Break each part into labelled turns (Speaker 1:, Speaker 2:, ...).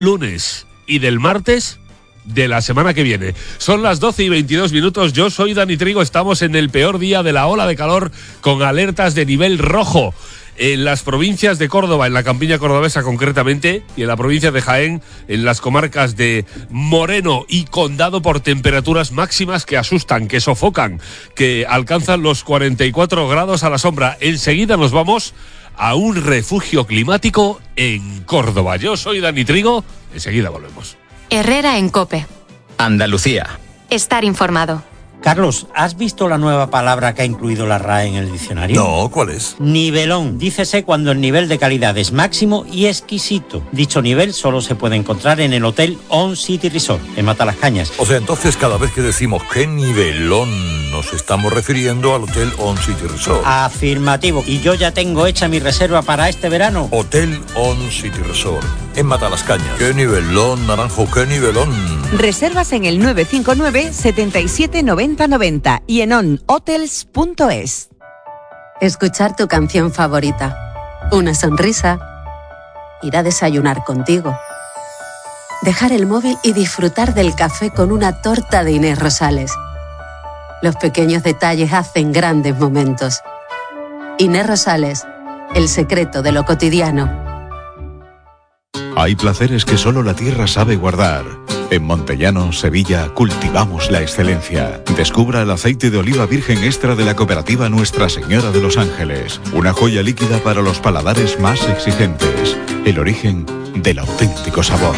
Speaker 1: lunes y del martes de la semana que viene. Son las 12:22. Yo soy Dani Trigo. Estamos en el peor día de la ola de calor con alertas de nivel rojo en las provincias de Córdoba, en la campiña cordobesa concretamente, y en la provincia de Jaén, en las comarcas de Moreno y Condado, por temperaturas máximas que asustan, que sofocan, que alcanzan los 44 grados a la sombra. Enseguida nos vamos a un refugio climático en Córdoba. Yo soy Dani Trigo. Enseguida volvemos.
Speaker 2: Herrera en COPE.
Speaker 3: Andalucía.
Speaker 2: Estar informado.
Speaker 4: Carlos, ¿has visto la nueva palabra que ha incluido la RAE en el diccionario?
Speaker 5: No, ¿cuál es?
Speaker 4: Nivelón. Dícese cuando el nivel de calidad es máximo y exquisito. Dicho nivel solo se puede encontrar en el Hotel On City Resort, en Matalascañas.
Speaker 5: O sea, entonces cada vez que decimos qué nivelón, nos estamos refiriendo al Hotel On City Resort.
Speaker 4: Afirmativo. Y yo ya tengo hecha mi reserva para este verano.
Speaker 5: Hotel On City Resort, en Matalascañas. ¡Qué nivelón, Naranjo, qué nivelón!
Speaker 6: Reservas en el 959 77 90 90 y en onhotels.es.
Speaker 7: Escuchar tu canción favorita, una sonrisa, ir a desayunar contigo, dejar el móvil y disfrutar del café con una torta de Inés Rosales. Los pequeños detalles hacen grandes momentos. Inés Rosales, el secreto de lo cotidiano.
Speaker 8: Hay placeres que solo la tierra sabe guardar. En Montellano, Sevilla, cultivamos la excelencia. Descubra el aceite de oliva virgen extra de la cooperativa Nuestra Señora de los Ángeles. Una joya líquida para los paladares más exigentes. El origen del auténtico sabor.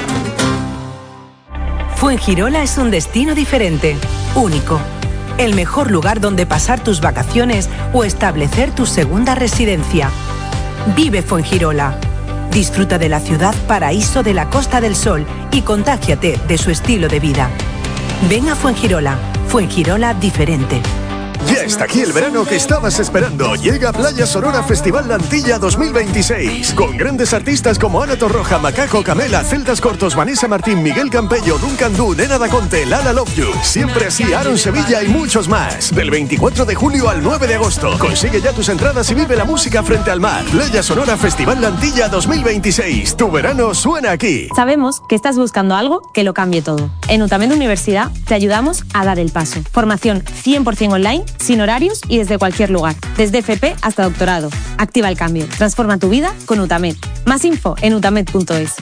Speaker 6: Fuengirola es un destino diferente, único. El mejor lugar donde pasar tus vacaciones o establecer tu segunda residencia. Vive Fuengirola. Disfruta de la ciudad paraíso de la Costa del Sol y contágiate de su estilo de vida. Ven a Fuengirola. Fuengirola diferente.
Speaker 9: Ya está aquí el verano que estabas esperando. Llega Playa Sonora Festival Antilla 2026. Con grandes artistas como Ana Torroja, Macaco, Camela, Celtas Cortos, Vanessa Martín, Miguel Campello, Duncan Du, Nena Da Conte, Lala Love You. Siempre así, Aaron Sevilla y muchos más. Del 24 de julio al 9 de agosto. Consigue ya tus entradas y vive la música frente al mar. Playa Sonora Festival Antilla 2026. Tu verano suena aquí.
Speaker 10: Sabemos que estás buscando algo que lo cambie todo. En UTAMED Universidad te ayudamos a dar el paso. Formación 100% online, sin horarios y desde cualquier lugar, desde FP hasta doctorado. Activa el cambio, transforma tu vida con UTAMED. Más info en utamed.es.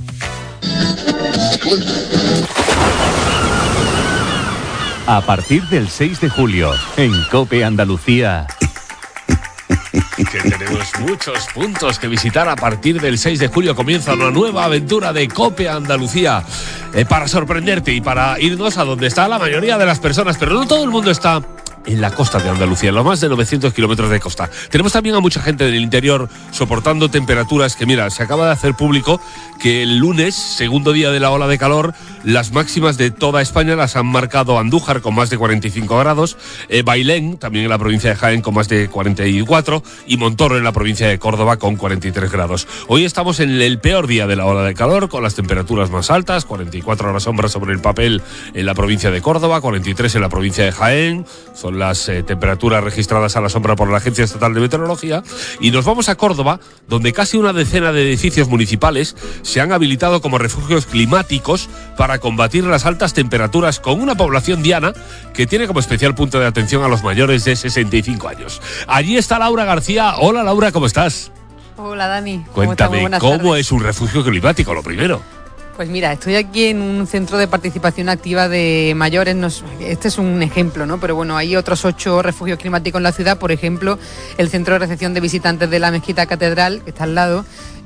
Speaker 11: A partir del 6 de julio, en COPE Andalucía.
Speaker 1: Que tenemos muchos puntos que visitar. A partir del 6 de julio comienza una nueva aventura de COPE Andalucía, para sorprenderte y para irnos a donde está la mayoría de las personas, pero no todo el mundo está en la costa de Andalucía, en los más de 900 kilómetros de costa. Tenemos también a mucha gente del interior soportando temperaturas que, mira, se acaba de hacer público que el lunes, segundo día de la ola de calor, las máximas de toda España las han marcado Andújar con más de 45 grados, Bailén, también en la provincia de Jaén, con más de 44, y Montoro en la provincia de Córdoba con 43 grados. Hoy estamos en el peor día de la ola de calor, con las temperaturas más altas, 44 a la sombra sobre el papel en la provincia de Córdoba, 43 en la provincia de Jaén. Son las temperaturas registradas a la sombra por la Agencia Estatal de Meteorología. Y nos vamos a Córdoba, donde casi una decena de edificios municipales se han habilitado como refugios climáticos para combatir las altas temperaturas, con una población diana que tiene como especial punto de atención a los mayores de 65 años. Allí está Laura García. Hola, Laura, ¿cómo estás?
Speaker 12: Hola, Dani.
Speaker 1: Cuéntame, ¿cómo es un refugio climático, lo primero?
Speaker 12: Pues mira, estoy aquí en un centro de participación activa de mayores. Este es un ejemplo, ¿no? Pero bueno, hay otros 8 refugios climáticos en la ciudad. Por ejemplo, el centro de recepción de visitantes de la Mezquita Catedral, que está al lado,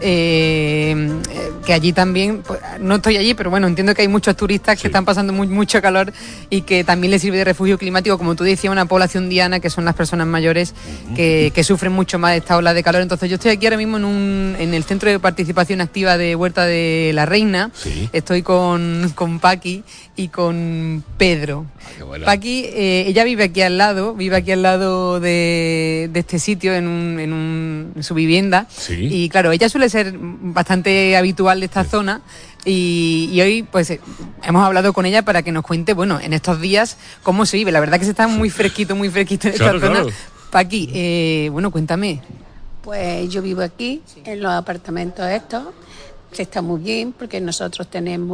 Speaker 12: que allí también, pues, no estoy allí, pero bueno, entiendo que hay muchos turistas que están pasando mucho calor y que también les sirve de refugio climático, como tú decías, una población diana, que son las personas mayores que sufren mucho más esta ola de calor. Entonces yo estoy aquí ahora mismo en el centro de participación activa de Huerta de la Reina. Sí. Estoy con Paqui y con Pedro. Paqui, ella vive aquí al lado de este sitio, en su vivienda. Sí. Y claro, ella suele ser bastante habitual de esta zona. Y hoy pues hemos hablado con ella para que nos cuente, bueno, en estos días cómo se vive. La verdad que se está muy fresquito en esta zona. Claro. Paqui, bueno, cuéntame.
Speaker 13: Pues yo vivo aquí, en los apartamentos estos.
Speaker 3: está muy bien porque nosotros tenemos